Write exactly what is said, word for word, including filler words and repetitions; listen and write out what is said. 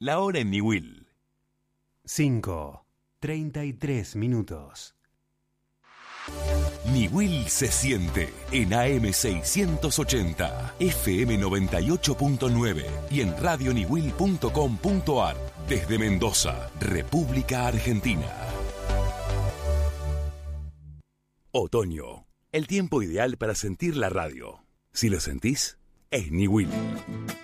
La hora en Niwil. cinco, treinta y tres minutos. Niwil se siente en A M seiscientos ochenta, F M noventa y ocho punto nueve y en radio niwil punto com punto ar desde Mendoza, República Argentina. Otoño, el tiempo ideal para sentir la radio. Si lo sentís, es Niwil.